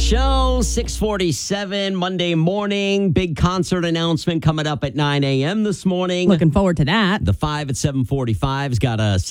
show. 6:47 Monday morning. Big concert announcement coming up at 9 a.m. this morning. Looking forward to that. The 5 at 7:45's got a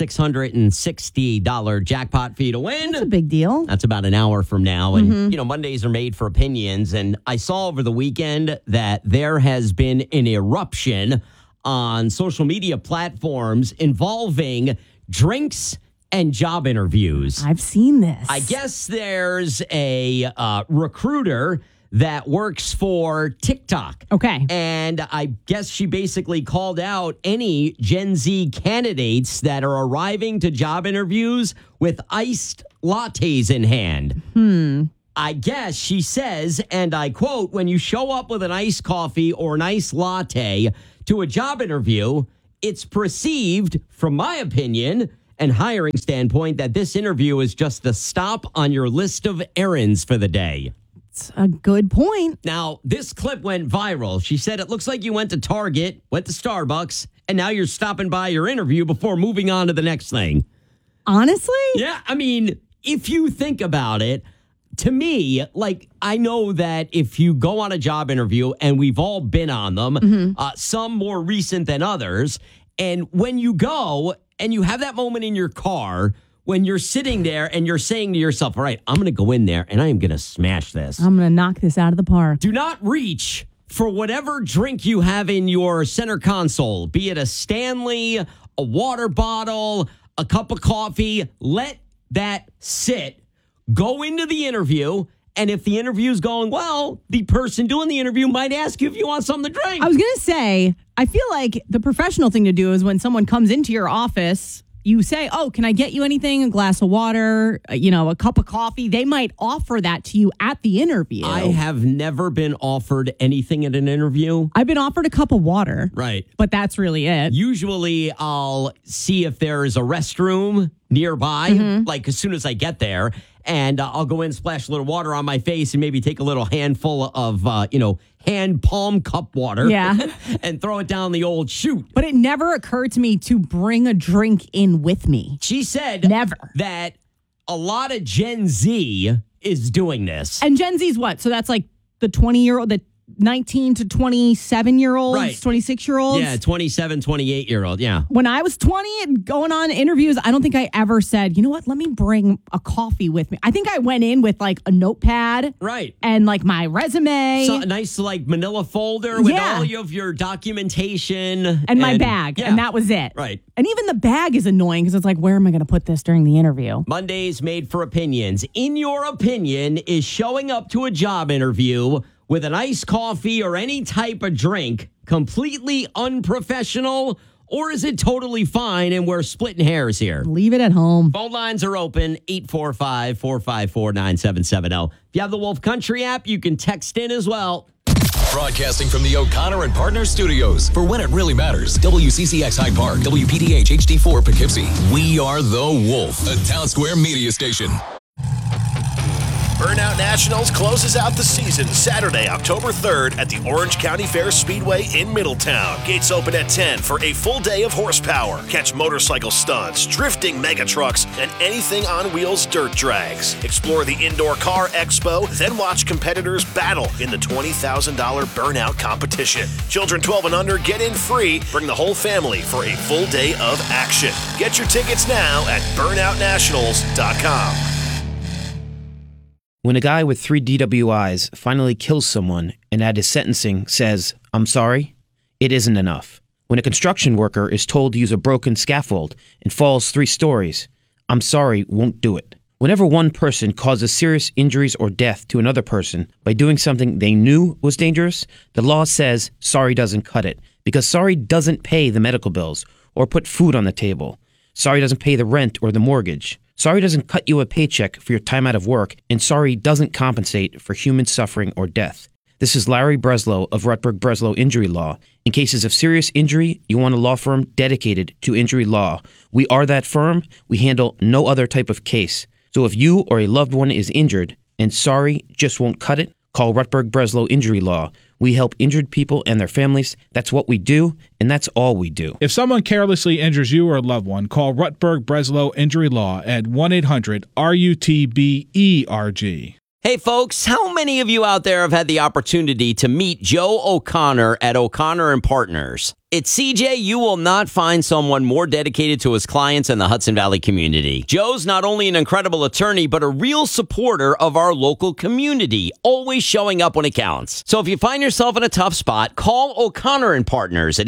$660 jackpot for you to win. That's a big deal. That's about an hour from now. And, Mondays are made for opinions. And I saw over the weekend that there has been an eruption on social media platforms involving drinks and job interviews. I've seen this. I guess there's a recruiter that works for TikTok. Okay. And I guess she basically called out any Gen Z candidates that are arriving to job interviews with iced lattes in hand. I guess she says, and I quote, when you show up with an iced coffee or an iced latte to a job interview, it's perceived, from my opinion and hiring standpoint, that this interview is just a stop on your list of errands for the day. It's a good point. Now, this clip went viral. She said, it looks like you went to Target, went to Starbucks, and now you're stopping by your interview before moving on to the next thing. Honestly? Yeah, I mean, if you think about it, to me, I know that if you go on a job interview, and we've all been on them, some more recent than others, and when you go and you have that moment in your car when you're sitting there and you're saying to yourself, all right, I'm going to go in there and I am going to smash this. I'm going to knock this out of the park. Do not reach for whatever drink you have in your center console, be it a Stanley, a water bottle, a cup of coffee. Let that sit. Go into the interview. And if the interview's going well, the person doing the interview might ask you if you want something to drink. I was going to say, I feel like the professional thing to do is when someone comes into your office, you say, oh, can I get you anything? A glass of water, a cup of coffee. They might offer that to you at the interview. I have never been offered anything at an interview. I've been offered a cup of water. Right. But that's really it. Usually I'll see if there's a restroom nearby, as soon as I get there. And I'll go in, splash a little water on my face, and maybe take a little handful of, hand palm cup water. Yeah. And throw it down the old chute. But it never occurred to me to bring a drink in with me. She said never that a lot of Gen Z is doing this. And Gen Z's what? So that's like the 20-year-old, the 19 to 27-year-olds, right. 26-year-olds? Yeah, 27, 28-year-old, yeah. When I was 20 and going on interviews, I don't think I ever said, you know what, let me bring a coffee with me. I think I went in with a notepad. Right. And my resume. So a nice manila folder with all of your documentation. And my bag. Yeah. And that was it. Right. And even the bag is annoying because it's where am I going to put this during the interview? Mondays made for opinions. In your opinion, is showing up to a job interview with an iced coffee or any type of drink completely unprofessional, or is it totally fine and we're splitting hairs here? Leave it at home. Phone lines are open, 845-454-9770. If you have the Wolf Country app, you can text in as well. Broadcasting from the O'Connor and Partners studios for When It Really Matters. WCCX Hyde Park, WPDH HD4 Poughkeepsie. We are the Wolf, a Town Square media station. Burnout Nationals closes out the season Saturday, October 3rd at the Orange County Fair Speedway in Middletown. Gates open at 10 for a full day of horsepower. Catch motorcycle stunts, drifting mega trucks, and anything on wheels dirt drags. Explore the indoor car expo, then watch competitors battle in the $20,000 Burnout competition. Children 12 and under get in free. Bring the whole family for a full day of action. Get your tickets now at burnoutnationals.com. When a guy with 3 DWIs finally kills someone and at his sentencing says, "I'm sorry," it isn't enough. When a construction worker is told to use a broken scaffold and falls 3 stories, "I'm sorry" won't do it. Whenever one person causes serious injuries or death to another person by doing something they knew was dangerous, the law says sorry doesn't cut it, because sorry doesn't pay the medical bills or put food on the table. Sorry doesn't pay the rent or the mortgage. Sorry doesn't cut you a paycheck for your time out of work, and sorry doesn't compensate for human suffering or death. This is Larry Breslow of Rutberg Breslow Injury Law. In cases of serious injury, you want a law firm dedicated to injury law. We are that firm. We handle no other type of case. So if you or a loved one is injured and sorry just won't cut it, call Rutberg Breslow Injury Law. We help injured people and their families. That's what we do, and that's all we do. If someone carelessly injures you or a loved one, call Rutberg Breslow Injury Law at 1-800-RUTBERG. Hey folks, how many of you out there have had the opportunity to meet Joe O'Connor at O'Connor and Partners? At CJ, you will not find someone more dedicated to his clients in the Hudson Valley community. Joe's not only an incredible attorney, but a real supporter of our local community, always showing up when it counts. So if you find yourself in a tough spot, call O'Connor and Partners at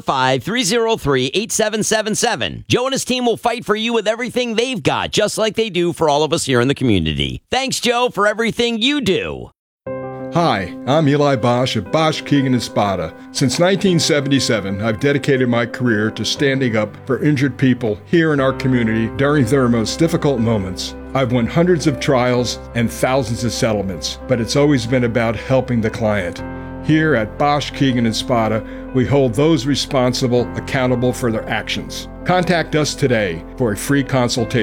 845-303-8777. Joe and his team will fight for you with everything they've got, just like they do for all of us here in the community. Thanks, Joe, for everything you do. Hi, I'm Eli Bosch of Bosch, Keegan & Spada. Since 1977, I've dedicated my career to standing up for injured people here in our community during their most difficult moments. I've won hundreds of trials and thousands of settlements, but it's always been about helping the client. Here at Bosch, Keegan & Spada, we hold those responsible accountable for their actions. Contact us today for a free consultation.